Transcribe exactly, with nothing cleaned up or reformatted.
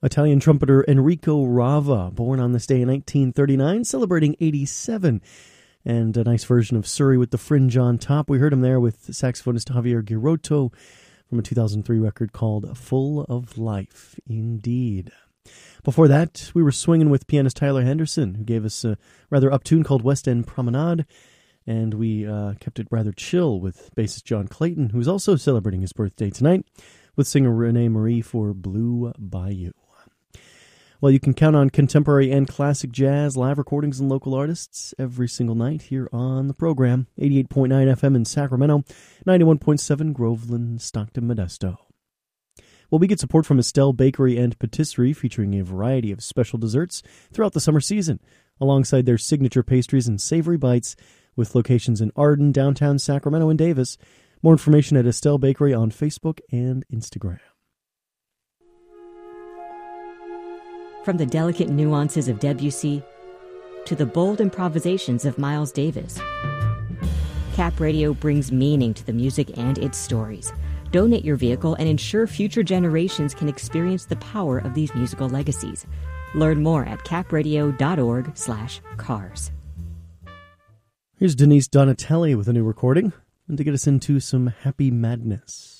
Italian trumpeter Enrico Rava, born on this day in nineteen thirty-nine, celebrating eighty-seven. And a nice version of Surrey with the Fringe on top. We heard him there with saxophonist Javier Giroto from a two thousand three record called Full of Life, indeed. Before that, we were swinging with pianist Tyler Henderson, who gave us a rather up tune called West End Promenade. And we uh, kept it rather chill with bassist John Clayton, who's also celebrating his birthday tonight, with singer Renee Marie for Blue Bayou. Well, you can count on contemporary and classic jazz, live recordings, and local artists every single night here on the program. eighty-eight point nine F M in Sacramento, ninety-one point seven Groveland, Stockton, Modesto. Well, we get support from Estelle Bakery and Patisserie, featuring a variety of special desserts throughout the summer season, alongside their signature pastries and savory bites, with locations in Arden, downtown Sacramento, and Davis. More information at Estelle Bakery on Facebook and Instagram. From the delicate nuances of Debussy to the bold improvisations of Miles Davis, Cap Radio brings meaning to the music and its stories. Donate your vehicle and ensure future generations can experience the power of these musical legacies. Learn more at capradio.org slash cars. Here's Denise Donatelli with a new recording, and to get us into some happy madness.